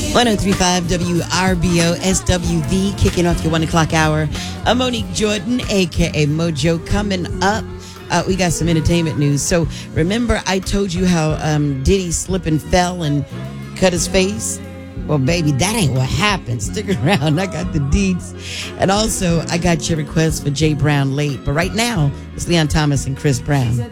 1035 WRBO SWV, kicking off your 1 o'clock hour. I'm Monique Jordan, a.k.a. Mojo. Coming up, we got some entertainment news. So remember I told you how Diddy slipped and fell and cut his face? Well, baby, that ain't what happened. Stick around. I got the deeds. And also, I got your request for Jay Brown late. But right now, it's Leon Thomas and Chris Brown.